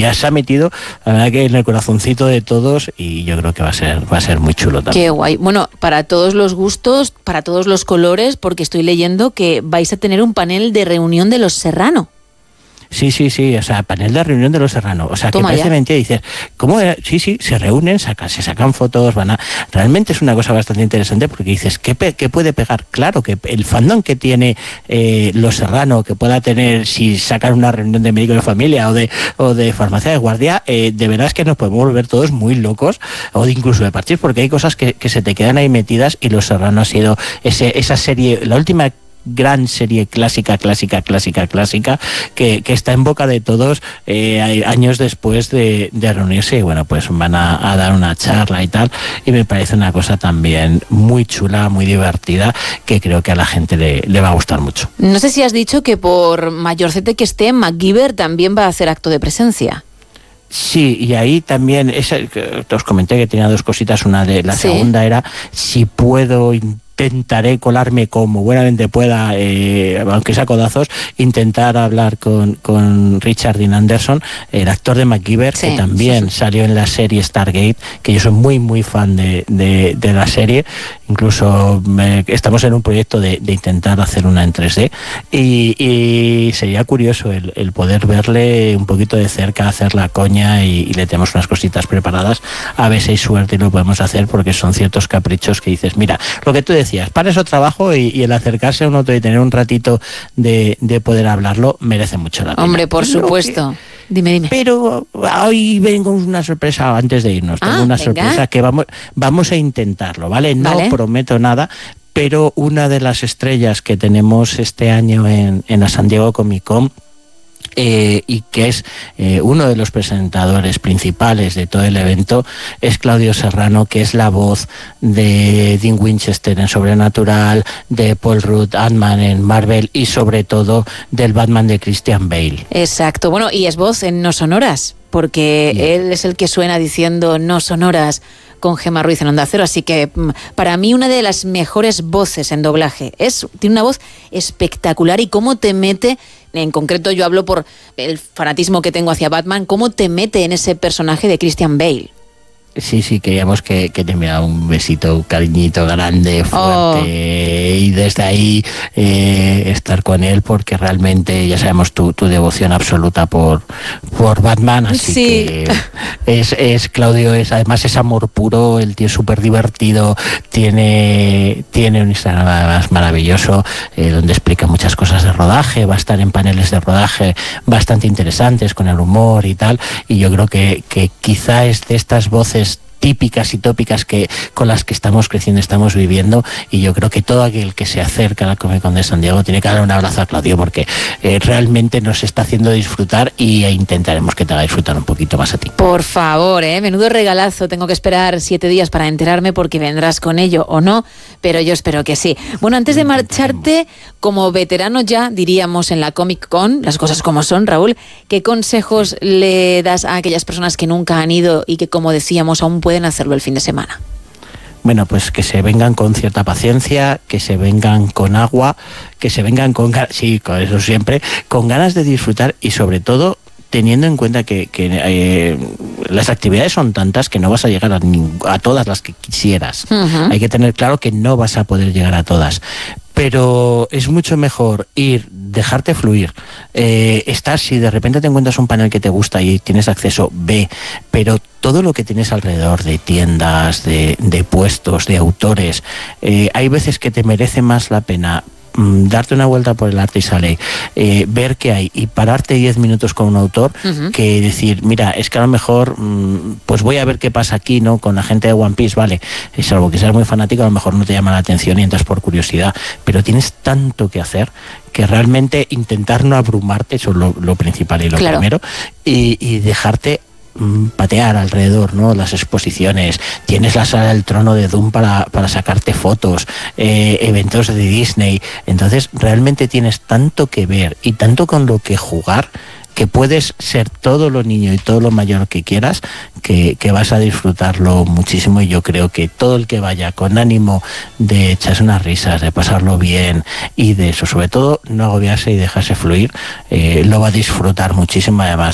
ya se ha metido, la verdad, que en el corazoncito de todos, y yo creo que va a ser muy chulo también. Qué guay. Bueno, para todos los gustos, para todos los colores, porque estoy leyendo que vais a tener un panel de reunión de los Serrano. Sí, o sea, panel de reunión de los Serrano. O sea, Toma, que parece mentira. Dices, ¿cómo era? Sí, se reúnen, se sacan fotos, realmente es una cosa bastante interesante, porque dices, ¿qué puede pegar? Claro, que el fandom que tiene los Serrano, que pueda tener, si sacan una reunión de médico de familia o de farmacia de guardia, de verdad es que nos podemos volver todos muy locos, o incluso de partir, porque hay cosas que se te quedan ahí metidas, y los Serrano ha sido esa serie, la última gran serie clásica, que está en boca de todos años después de reunirse, y bueno, pues van a dar una charla y tal, y me parece una cosa también muy chula, muy divertida, que creo que a la gente le va a gustar mucho. No sé si has dicho que por mayorcete que esté, MacGyver también va a hacer acto de presencia. Sí, y ahí también, os comenté que tenía dos cositas, una de la segunda era, si puedo, intentaré colarme como buenamente pueda, aunque sea codazos, intentar hablar con Richard Dean Anderson, el actor de MacGyver, que también salió en la serie Stargate, que yo soy muy muy fan de la serie. Incluso estamos en un proyecto de intentar hacer una en 3D, y sería curioso el poder verle un poquito de cerca, hacer la coña, y le tenemos unas cositas preparadas, a ver si hay suerte y lo podemos hacer, porque son ciertos caprichos que dices, mira, lo que tú decías, para eso trabajo, y el acercarse a un otro y tener un ratito de poder hablarlo merece mucho la pena. Hombre, por supuesto. Dime. Pero hoy vengo con una sorpresa antes de irnos. Tengo una sorpresa que vamos a intentarlo, ¿vale? No prometo nada, pero una de las estrellas que tenemos este año en la San Diego Comic Con, y que es uno de los presentadores principales de todo el evento, es Claudio Serrano, que es la voz de Dean Winchester en Sobrenatural, de Paul Rudd, Ant-Man en Marvel, y sobre todo del Batman de Christian Bale. Exacto, bueno, y es voz en No Sonoras, porque él es el que suena diciendo No Sonoras con Gemma Ruiz en Onda Cero, así que para mí una de las mejores voces en doblaje. Tiene una voz espectacular, y cómo te mete, en concreto yo hablo por el fanatismo que tengo hacia Batman, cómo te mete en ese personaje de Christian Bale. Sí, queríamos que te enviara un besito, un cariñito grande, fuerte, y desde ahí estar con él, porque realmente ya sabemos tu devoción absoluta por Batman, así que es Claudio, además es amor puro, el tío es súper divertido, tiene un Instagram además maravilloso, donde explica muchas cosas de rodaje, va a estar en paneles de rodaje bastante interesantes con el humor y tal, y yo creo que quizá es de estas voces típicas y tópicas con las que estamos creciendo, estamos viviendo, y yo creo que todo aquel que se acerca a la Comic Con de San Diego tiene que dar un abrazo a Claudio, porque realmente nos está haciendo disfrutar, y intentaremos que te haga disfrutar un poquito más a ti. Por favor, menudo regalazo. Tengo que esperar 7 días para enterarme, porque vendrás con ello o no, pero yo espero que sí. Bueno, antes de marcharte, como veterano ya, diríamos, en la Comic Con, las cosas como son, Raúl, ¿qué consejos le das a aquellas personas que nunca han ido y que, como decíamos, aún pueden hacerlo el fin de semana? Bueno, pues que se vengan con cierta paciencia, que se vengan con agua, que se vengan con eso siempre, con ganas de disfrutar, y sobre todo teniendo en cuenta que las actividades son tantas que no vas a llegar a todas las que quisieras. Uh-huh. Hay que tener claro que no vas a poder llegar a todas. Pero es mucho mejor dejarte fluir, si de repente te encuentras un panel que te gusta y tienes acceso, ve, pero todo lo que tienes alrededor de tiendas, de puestos, de autores, hay veces que te merece más la pena darte una vuelta por el arte y sale, ver qué hay, y pararte 10 minutos con un autor, que decir, mira, es que a lo mejor pues voy a ver qué pasa aquí, ¿no? Con la gente de One Piece, vale, salvo que seas muy fanático, a lo mejor no te llama la atención y entras por curiosidad, pero tienes tanto que hacer que realmente intentar no abrumarte, eso es lo principal y lo primero, y dejarte patear alrededor, ¿no? Las exposiciones, tienes la sala del trono de Doom para sacarte fotos, eventos de Disney, entonces realmente tienes tanto que ver y tanto con lo que jugar, que puedes ser todo lo niño y todo lo mayor que quieras, que vas a disfrutarlo muchísimo, y yo creo que todo el que vaya con ánimo de echarse unas risas, de pasarlo bien, y de eso, sobre todo, no agobiarse y dejarse fluir, lo va a disfrutar muchísimo. Además,